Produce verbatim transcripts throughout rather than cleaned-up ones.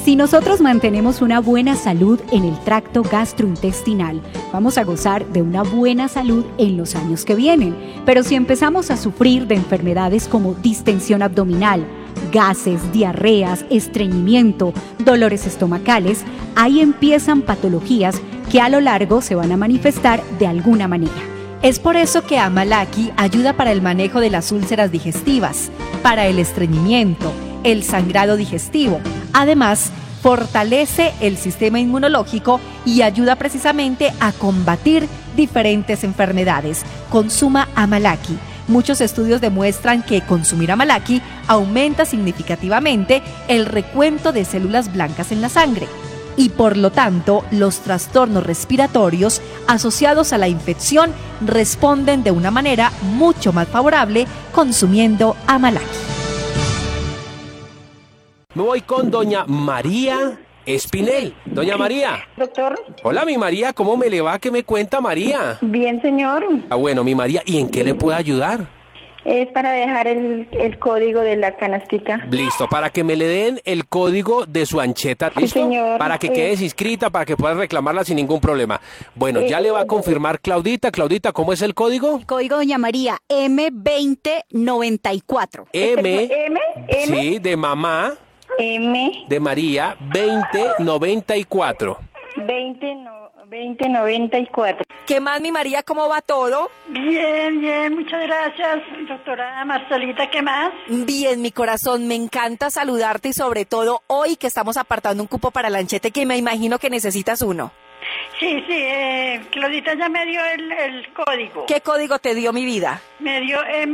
Si nosotros mantenemos una buena salud en el tracto gastrointestinal, vamos a gozar de una buena salud en los años que vienen. Pero si empezamos a sufrir de enfermedades como distensión abdominal, gases, diarreas, estreñimiento, dolores estomacales, ahí empiezan patologías que a lo largo se van a manifestar de alguna manera. Es por eso que Amalaki ayuda para el manejo de las úlceras digestivas, para el estreñimiento, el sangrado digestivo. Además, fortalece el sistema inmunológico y ayuda precisamente a combatir diferentes enfermedades. Consuma Amalaki. Muchos estudios demuestran que consumir Amalaki aumenta significativamente el recuento de células blancas en la sangre y por lo tanto los trastornos respiratorios asociados a la infección responden de una manera mucho más favorable consumiendo Amalaki. Me voy con doña María Espinel. Doña María. Doctor. Hola, mi María, ¿cómo me le va? ¿Qué me cuenta, María? Bien, señor. Ah, bueno, mi María, ¿y en qué le puedo ayudar? Es para dejar el, el código de la canastica. Listo, para que me le den el código de su ancheta, ¿listo? Sí, señor. Para que eh, quedes inscrita, para que puedas reclamarla sin ningún problema. Bueno, ya eh, le va a confirmar Claudita. Claudita, ¿cómo es el código? Código doña María, eme veinte noventa y cuatro. M, M, M, sí, de mamá, M, de María, veinte noventa y cuatro. veinte, no, veinte noventa y cuatro. ¿Qué más, mi María? ¿Cómo va todo? Bien, bien, muchas gracias, doctora Marcelita. ¿Qué más? Bien, mi corazón, me encanta saludarte y sobre todo hoy que estamos apartando un cupo para la ancheta que me imagino que necesitas uno. Sí, sí, eh, Claudita ya me dio el, el código. ¿Qué código te dio mi vida? Me dio M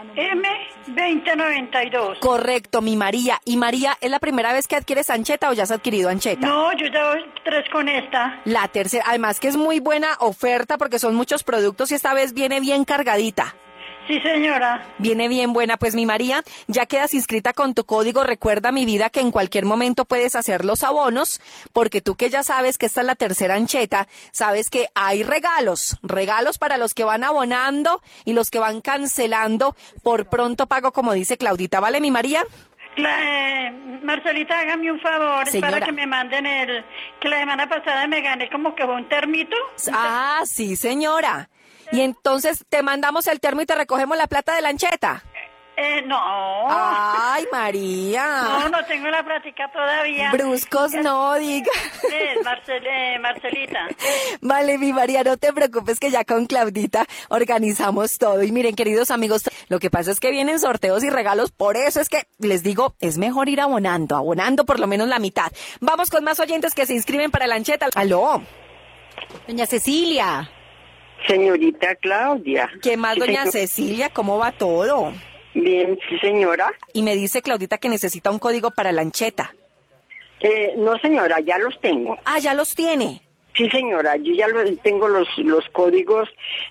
veinte noventa y dos. Correcto, mi María. Y María, ¿es la primera vez que adquieres ancheta o ya has adquirido ancheta? No, yo ya voy tres con esta. La tercera, además que es muy buena oferta porque son muchos productos y esta vez viene bien cargadita. Sí, señora. Viene bien buena, pues mi María, ya quedas inscrita con tu código. Recuerda, mi vida, que en cualquier momento puedes hacer los abonos, porque tú que ya sabes que esta es la tercera ancheta, sabes que hay regalos, regalos para los que van abonando y los que van cancelando por pronto pago, como dice Claudita, ¿vale, mi María? La, eh, Marcelita, hágame un favor, Señora. para que me manden el... Que la semana pasada me gané como que un termito. Ah, sí, señora. Y entonces te mandamos el termo y te recogemos la plata de la ancheta. Eh, no. Ay, María. No, no tengo la plática todavía. Bruscos no, diga. Eh, Marcel, eh, Marcelita. Vale, mi María, no te preocupes que ya con Claudita organizamos todo. Y miren, queridos amigos, lo que pasa es que vienen sorteos y regalos, por eso es que les digo, es mejor ir abonando, abonando por lo menos la mitad. Vamos con más oyentes que se inscriben para la ancheta. ¿Aló? Doña Cecilia. Señorita Claudia. ¿Qué más, Sí, doña señor. Cecilia? ¿Cómo va todo? Bien, sí, señora. Y me dice Claudita que necesita un código para la ancheta. Eh, no, señora, ya los tengo. Ah, ya los tiene. Sí, señora, yo ya lo- tengo los los códigos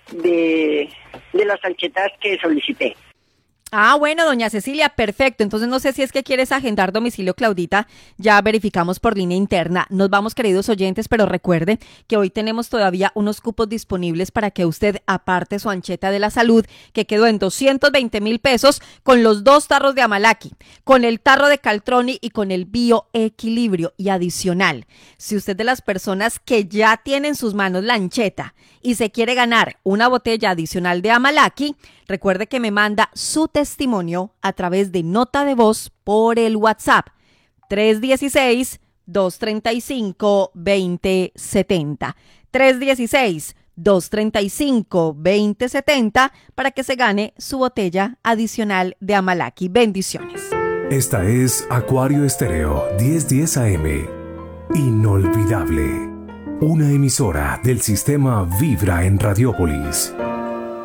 de, de las anchetas que solicité. Ah, bueno, doña Cecilia, perfecto. Entonces no sé si es que quieres agendar domicilio, Claudita. Ya verificamos por línea interna. Nos vamos, queridos oyentes, pero recuerde que hoy tenemos todavía unos cupos disponibles para que usted aparte su ancheta de la salud, que quedó en doscientos veinte mil pesos con los dos tarros de Amalaki, con el tarro de Caltroni y con el bioequilibrio. Y adicional, si usted de las personas que ya tiene en sus manos la ancheta y se quiere ganar una botella adicional de Amalaki, recuerde que me manda su testimonio a través de nota de voz por el WhatsApp tres uno seis, dos tres cinco, dos cero siete cero. tres uno seis, dos tres cinco, dos cero siete cero para que se gane su botella adicional de Amalaki. Bendiciones. Esta es Acuario Estéreo diez diez A M. Inolvidable. Una emisora del sistema Vibra en Radiópolis.